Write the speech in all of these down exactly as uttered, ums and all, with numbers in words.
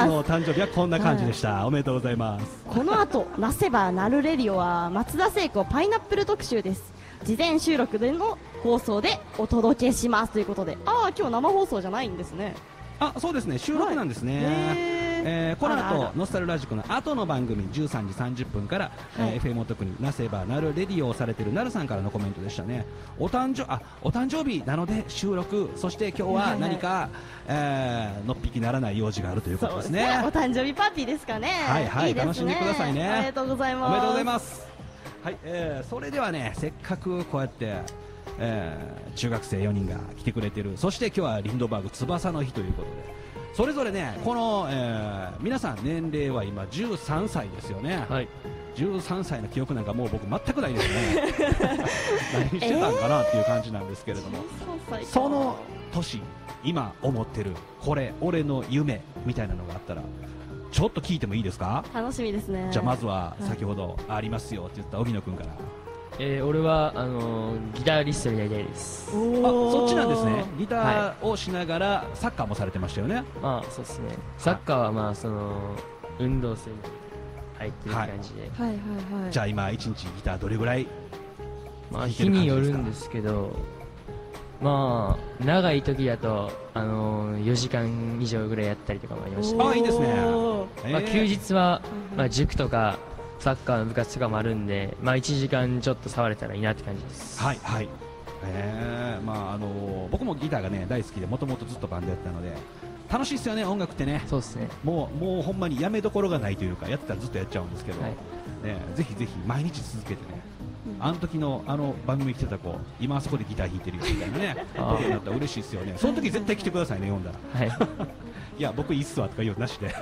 さんの誕生日はこんな感じでした、はい、おめでとうございます。 この後なせばなるレディオは松田聖子パイナップル特集です。事前収録での放送でお届けしますということで、ああ今日生放送じゃないんですね。 あ、そうですね、収録なんですね、はい、えー、この後ノスタルラジコの後の番組じゅうさんじさんじゅっぷんから、はい、えー、エフエム 特になせばなるレディオをされているなるさんからのコメントでしたね。お誕生あお誕生日なので収録、そして今日は何か、はいはい、えー、のっぴきならない用事があるということですね。 そうですね、お誕生日パーティーですかね。 はいはい、いいですね、楽しんでくださいね。 ありがとうございます。 おめでとうございます。はい、えー、それではね、せっかくこうやって、えー、中学生よにんが来てくれてる、そして今日はリンドバーグ翼の日ということで、それぞれね、この、えー、皆さん年齢は今じゅうさんさいですよね、はい、じゅうさんさいの記憶なんかもう僕全くないですね何してたんかなっていう感じなんですけれども、えー、その年今思ってるこれ俺の夢みたいなのがあったらちょっと聞いてもいいですか。 楽しみですね。 じゃあまずは先ほどありますよって言った荻野君から。 えー、俺はあのー、ギタリストになりたいです。 あ、そっちなんですね。ギターをしながらサッカーもされてましたよね。 まあそうですね、サッカーはまあその運動性に入ってる感じで、 はいはいはいはい、 じゃあ今いちにちギターどれぐらい、 まあ日によるんですけど、まあ長い時だとあのー、よじかん以上ぐらいやったりとかもありました。 あ、いいですね。 まあ休日はまあ塾とかサッカーの部活とかもあるんで、まあいちじかんちょっと触れたらいいなって感じです。 はいはい、えー、まああのー、僕もギターがね大好きで、もともとずっとバンドやったので楽しいですよね、音楽ってね。 そうですね、 もうもうほんまにやめどころがないというか、やってたらずっとやっちゃうんですけど、はい、ね、ぜひぜひ毎日続けてね、あの時のあの番組来てた子今あそこでギター弾いてるよみたいなねことになったら嬉しいですよね。その時絶対来てくださいね、読んだら。はいいや僕いいっすわとか言うのなしで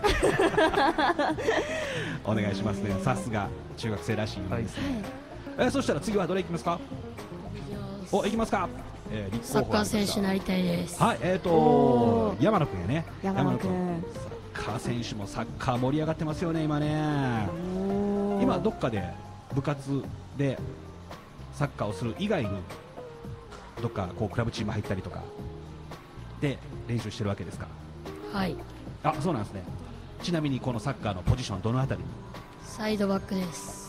お願いしますね。さすが中学生らしい夢ですね、はい、えー、そしたら次はどれいきますか。お、行きますか。えー、 サッカー選手になりたいです。 はい、えーと山野君やね。 山野君、 サッカー選手もサッカー盛り上がってますよね今ね。今どっかで部活でサッカーをする以外にどっかこうクラブチーム入ったりとかで練習してるわけですか。 はい。 あ、そうなんですね。ちなみにこのサッカーのポジションどのあたりに。 サイドバックです。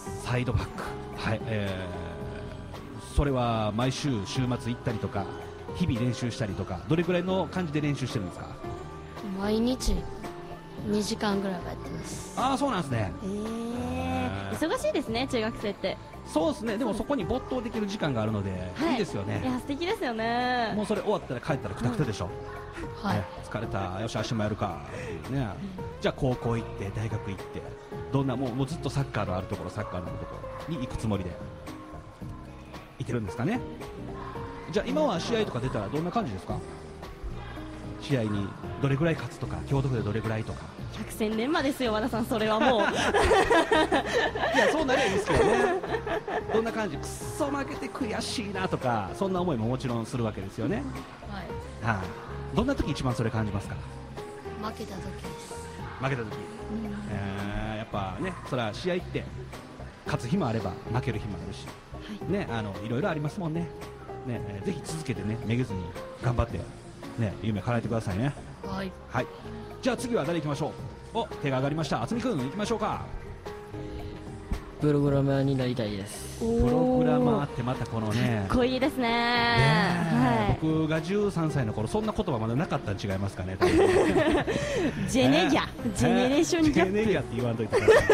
サイドバック、はい、えー、それは毎週週末行ったりとか日々練習したりとか、どれくらいの感じで練習してるんですか。 毎日にじかんぐらいはやってます。 ああ、そうなんですね。 えー、忙しいですね中学生って。 そうですね、でもそこに没頭できる時間があるので、はい、いいですよね。 いや素敵ですよね。 もうそれ終わったら帰ったらくたくたでしょ、 うん、はい、 ね、疲れた、よし明日もやるかっていうね、うん、じゃあ高校行って大学行ってどんなもう、もうずっとサッカーのあるところサッカーのあるところに行くつもりでいてるんですかね。じゃあ今は試合とか出たらどんな感じですか。試合にどれぐらい勝つとか京都府でどれぐらいとか。 百戦錬磨ですよ和田さん、それはもういやそうなりゃいいですけどね。どんな感じ、くっそ負けて悔しいなとかそんな思いももちろんするわけですよね。 はい、 はあ、どんな時一番それ感じますか。 負けた時です。 負けた時、うん、えー、やっぱね、それは試合って勝つ日もあれば負ける日もあるし、はい、ね、あのいろいろありますもんね。ね、えー、ぜひ続けてね、めげずに頑張ってね、夢叶えてくださいね。 はい、 はい、じゃあ次は誰行きましょう。お、手が上がりました。渥美君行きましょうか。 プログラマーになりたいです。 プログラマーってまたこのね、 かっこいいですね。ね、 はい、僕がじゅうさんさいの頃そんな言葉まだなかったん違いますかね。 ジェネギャ、ジェネレーションギャップ、 ジェネギャって言わんといてくださ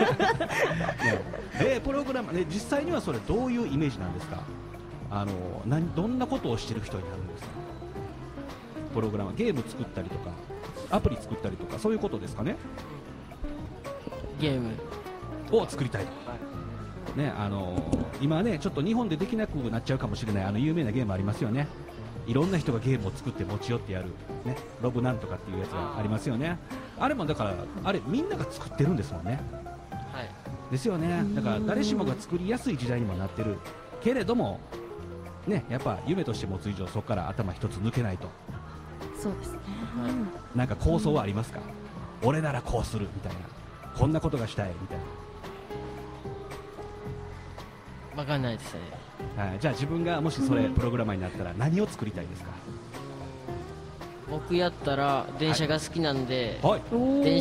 い、ね、でプログラマー、ね、実際にはそれどういうイメージなんですか。あの何どんなことをしてる人になるんですか。プログラマー、ゲーム作ったりとかアプリ作ったりとかそういうことですかね。 ゲームを作りたいと、はい、ね、あのー、今ねちょっと日本でできなくなっちゃうかもしれないあの有名なゲームありますよね。いろんな人がゲームを作って持ち寄ってやる、ね、ロブなんとかっていうやつがありますよね。あれもだからあれみんなが作ってるんですもんね。はい、ですよね。だから誰しもが作りやすい時代にもなってるけれどもね、やっぱ夢として持つ以上そこから頭一つ抜けないと。 そうですね、 はい、なんか構想はありますか。俺ならこうするみたいな、こんなことがしたいみたいな。 わかんないですね。 はい、じゃあ自分がもしそれプログラマーになったら何を作りたいですか。 僕やったら電車が好きなんで、 はい、 電